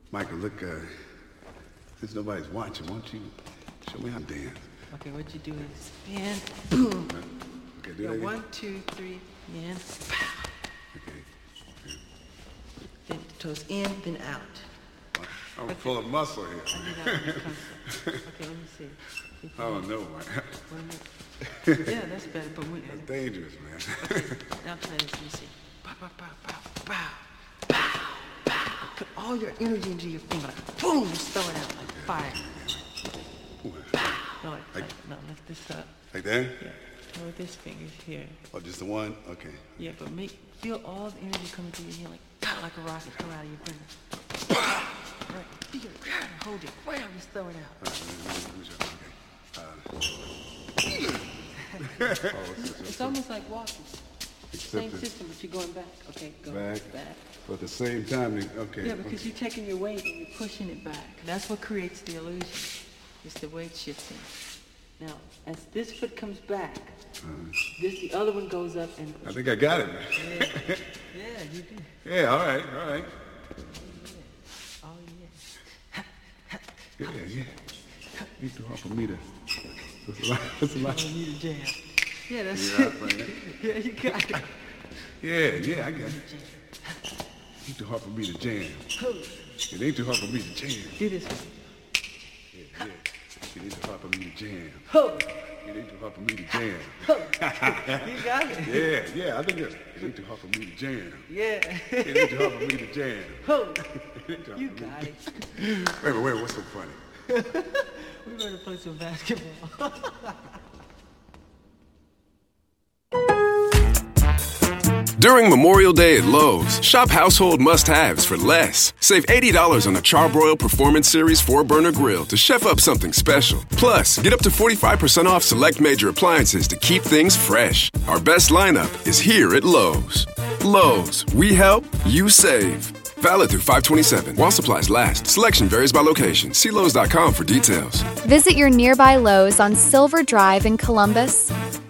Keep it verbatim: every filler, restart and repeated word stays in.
Michael, look, uh, since nobody's watching, won't you show me how to dance? Okay, what you do is spin, boom. Okay, do Go that again. one, two, three, and pow. Okay. okay. Then the toes in, then out. I'm full of muscle here. I did that when it comes to- Okay, let me see. If you- I don't know, man. One minute. Yeah, that's better, but we, That's dangerous, man. now try this, let me see. Pow, pow, pow, pow, pow, pow, pow. Put all your energy into your finger, like boom, just throw it out like fire. Pow. No, like, Like- like, no, lift this up. Like that? Yeah, throw this finger here. Oh, just the one? Okay. Yeah, but make, feel all the energy coming through your hand like, pow, like a rocket come out of your finger. Right, feel it, grab it, hold it, wham, just throw it out. All right, let me- let me show- okay. Uh, oh, it's, it's, It's almost like walking. Same Except it- system, but you're going back. Okay, go Back. back. but at the same time, they- okay. Yeah, because you're taking your weight and you're pushing it back. That's what creates the illusion. It's the weight shifting. Now, as this foot comes back, this the other one goes up and. I think I got it, man. Yeah, yeah, you do. Yeah, all right, all right. Oh yeah. Yeah, yeah. Ain't too hard for me to. That's a lot. That's a lot. You need a jam. Yeah, that's Yeah, it. right. Yeah, you got it. Yeah, yeah, I got it. Ain't too hard for me to jam. It ain't too hard for me to jam. Do this one. Yeah, yeah. It ain't too hard for me to jam. Ho! It ain't too hard for me to jam. You got it. Yeah, yeah, I think it, it ain't too hard for me to jam. Yeah. It ain't too hard for me to jam. Ho! It ain't too hard You for me- got it. Wait, wait, wait, what's so funny? We better play some basketball. During Memorial Day at Lowe's, shop household must-haves for less. Save eighty dollars on a Charbroil Performance Series four burner grill to chef up something special. Plus, get up to forty-five percent off select major appliances to keep things fresh. Our best lineup is here at Lowe's. Lowe's, we help, you save. Valid through five twenty-seven. While supplies last. Selection varies by location. See Lowe's dot com for details. Visit your nearby Lowe's on Silver Drive in Columbus,